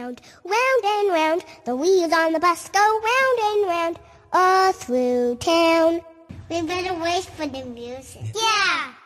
round and round. The wheels on the bus go round and round all through town. We better wait for the music. Yeah!